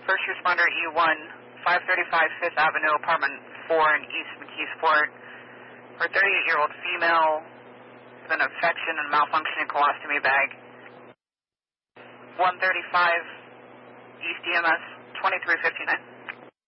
first responder E1, 535 Fifth Avenue, apartment 4 in East McKeesport. For a 38-year-old female with an infection and malfunctioning colostomy bag. 135 East EMS, 2359.